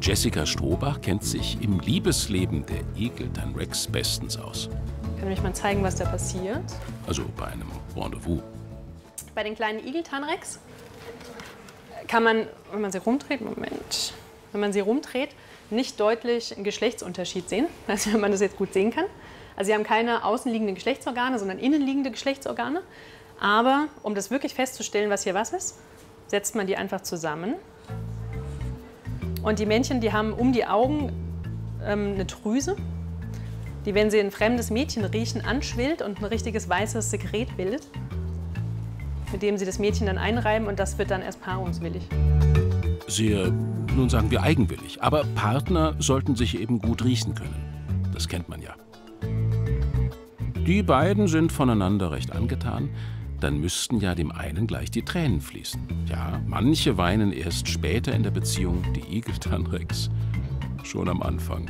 Jessica Strohbach kennt sich im Liebesleben der Igeltern-Rex bestens aus. Kann ich mal zeigen, was da passiert? Also bei einem Rendezvous. Bei den kleinen Igeltern-Rex kann man, wenn man sie rumdreht, nicht deutlich einen Geschlechtsunterschied sehen, also wenn man das jetzt gut sehen kann. Also sie haben keine außenliegenden Geschlechtsorgane, sondern innenliegende Geschlechtsorgane. Aber um das wirklich festzustellen, was hier was ist, setzt man die einfach zusammen. Und die Männchen, die haben um die Augen eine Drüse, die, wenn sie ein fremdes Mädchen riechen, anschwillt und ein richtiges weißes Sekret bildet, mit dem sie das Mädchen dann einreiben, und das wird dann erst paarungswillig. Sehr, nun sagen wir eigenwillig. Aber Partner sollten sich eben gut riechen können. Das kennt man ja. Die beiden sind voneinander recht angetan. Dann müssten ja dem einen gleich die Tränen fließen. Ja, manche weinen erst später in der Beziehung, die Igeltern-Rex schon am Anfang.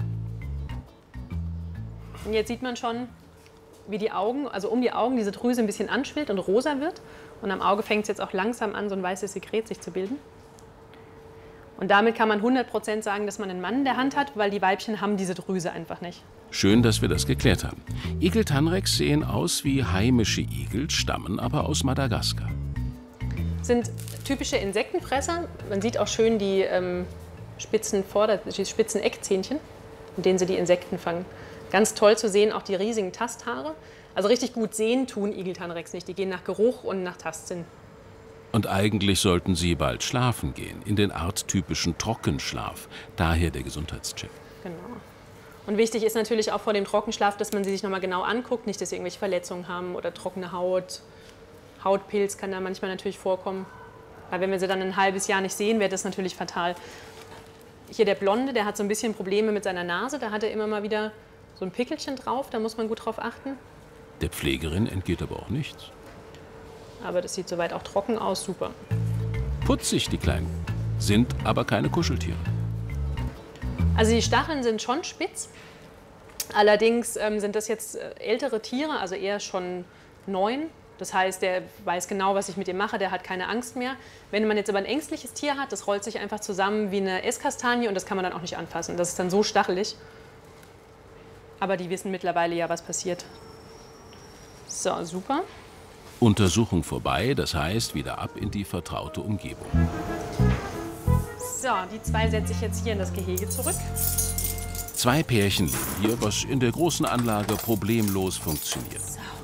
Und jetzt sieht man schon, wie die Augen, also um die Augen, diese Drüse ein bisschen anschwillt und rosa wird. Und am Auge fängt es jetzt auch langsam an, so ein weißes Sekret sich zu bilden. Und damit kann man 100% sagen, dass man einen Mann in der Hand hat, weil die Weibchen haben diese Drüse einfach nicht. Schön, dass wir das geklärt haben. Igeltern-Rex sehen aus wie heimische Igel, stammen aber aus Madagaskar. Sind typische Insektenfresser. Man sieht auch schön die spitzen Eckzähnchen, mit denen sie die Insekten fangen. Ganz toll zu sehen, auch die riesigen Tasthaare. Also richtig gut sehen tun Igeltern-Rex nicht. Die gehen nach Geruch und nach Tastsinn. Und eigentlich sollten sie bald schlafen gehen, in den arttypischen Trockenschlaf. Daher der Gesundheitscheck. Genau. Und wichtig ist natürlich auch vor dem Trockenschlaf, dass man sie sich noch mal genau anguckt. Nicht, dass sie irgendwelche Verletzungen haben oder trockene Haut. Hautpilz kann da manchmal natürlich vorkommen. Weil wenn wir sie dann ein halbes Jahr nicht sehen, wäre das natürlich fatal. Hier der Blonde, der hat so ein bisschen Probleme mit seiner Nase. Da hat er immer mal wieder so ein Pickelchen drauf. Da muss man gut drauf achten. Der Pflegerin entgeht aber auch nichts. Aber das sieht soweit auch trocken aus, super. Putzig, die Kleinen. Sind aber keine Kuscheltiere. Also die Stacheln sind schon spitz. Allerdings sind das jetzt ältere Tiere, also eher schon 9. Das heißt, der weiß genau, was ich mit ihm mache, der hat keine Angst mehr. Wenn man jetzt aber ein ängstliches Tier hat, das rollt sich einfach zusammen wie eine Esskastanie und das kann man dann auch nicht anfassen. Das ist dann so stachelig. Aber die wissen mittlerweile ja, was passiert. So, super. Untersuchung vorbei, das heißt wieder ab in die vertraute Umgebung. So, die 2 setze ich jetzt hier in das Gehege zurück. 2 Pärchen leben hier, was in der großen Anlage problemlos funktioniert.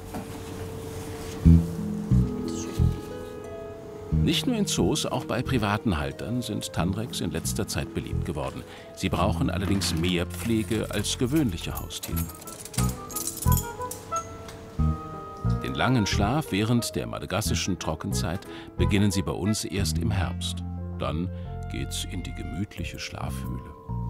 Nicht nur in Zoos, auch bei privaten Haltern sind Tanrex in letzter Zeit beliebt geworden. Sie brauchen allerdings mehr Pflege als gewöhnliche Haustiere. Den langen Schlaf während der madagassischen Trockenzeit beginnen sie bei uns erst im Herbst. Dann geht's in die gemütliche Schlafhöhle.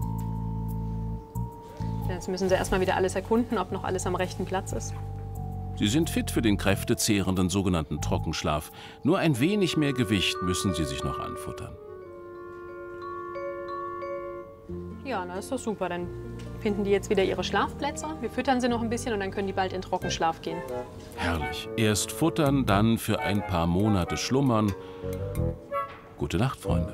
Jetzt müssen sie erstmal wieder alles erkunden, ob noch alles am rechten Platz ist. Sie sind fit für den kräftezehrenden sogenannten Trockenschlaf. Nur ein wenig mehr Gewicht müssen sie sich noch anfuttern. Ja, na ist doch super. Dann finden die jetzt wieder ihre Schlafplätze. Wir füttern sie noch ein bisschen und dann können die bald in Trockenschlaf gehen. Herrlich. Erst futtern, dann für ein paar Monate schlummern. Gute Nacht, Freunde.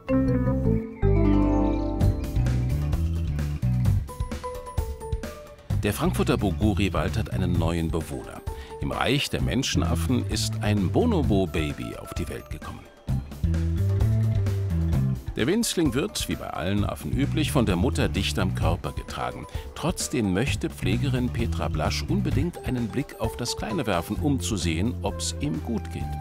Der Frankfurter Boguri-Wald hat einen neuen Bewohner. Im Reich der Menschenaffen ist ein Bonobo-Baby auf die Welt gekommen. Der Winzling wird, wie bei allen Affen üblich, von der Mutter dicht am Körper getragen. Trotzdem möchte Pflegerin Petra Blasch unbedingt einen Blick auf das Kleine werfen, um zu sehen, ob es ihm gut geht.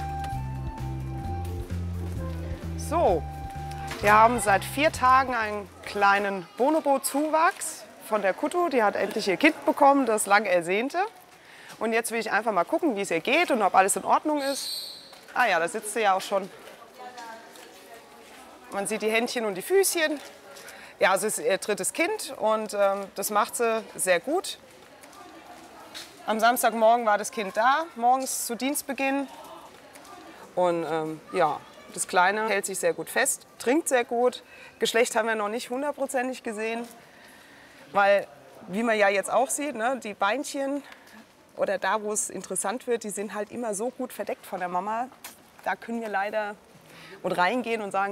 So, wir haben seit 4 Tagen einen kleinen Bonobo-Zuwachs von der Kuttu. Die hat endlich ihr Kind bekommen, das lang ersehnte. Und jetzt will ich einfach mal gucken, wie es ihr geht und ob alles in Ordnung ist. Ah ja, da sitzt sie ja auch schon. Man sieht die Händchen und die Füßchen. Ja, also es ist ihr 3. Kind und das macht sie sehr gut. Am Samstagmorgen war das Kind da, morgens zu Dienstbeginn. Und ja, das Kleine hält sich sehr gut fest, trinkt sehr gut. Geschlecht haben wir noch nicht 100%ig gesehen, weil, wie man ja jetzt auch sieht, ne, die Beinchen oder da, wo es interessant wird, die sind halt immer so gut verdeckt von der Mama. Da können wir leider reingehen und sagen,